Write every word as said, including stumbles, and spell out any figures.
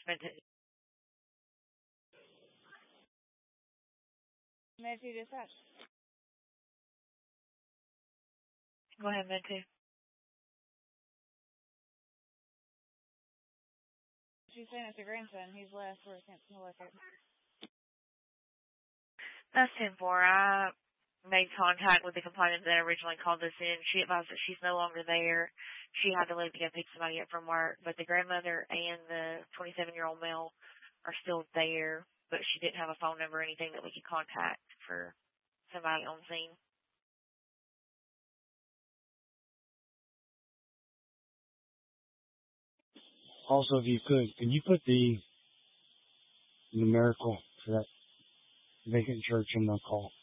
Minty. Minty dispatch. Go ahead, Minty. She's saying it's her grandson. He's left. We're can't look at. That's ten four. I made contact with the complainant that originally called us in. She advised that she's no longer there. She had to leave to go pick somebody up from work. But the grandmother and the twenty-seven-year-old male are still there. But she didn't have a phone number or anything that we could contact for somebody on scene. Also, if you could, can you put the numerical for that vacant church in the call?